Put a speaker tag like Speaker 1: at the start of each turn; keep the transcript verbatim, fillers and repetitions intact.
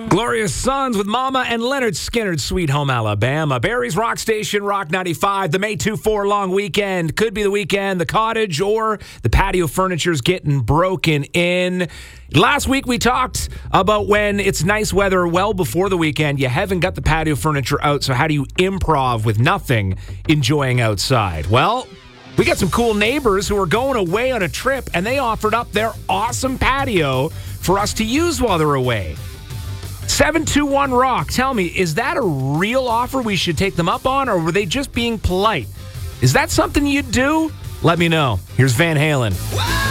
Speaker 1: Glorious Sons with Mama and Leonard Skinner's Sweet Home Alabama. Barry's Rock Station, Rock ninety-five. The May twenty-fourth long weekend. Could be the weekend, the cottage, or the patio furniture's getting broken in. Last week we talked about when it's nice weather well before the weekend. You haven't got the patio furniture out, so how do you improv with nothing enjoying outside? Well, we got some cool neighbors who are going away on a trip, and they offered up their awesome patio for us to use while they're away. seven two one rock. Tell me, is that a real offer we should take them up on, or were they just being polite? Is that something you'd do? Let me know. Here's Van Halen.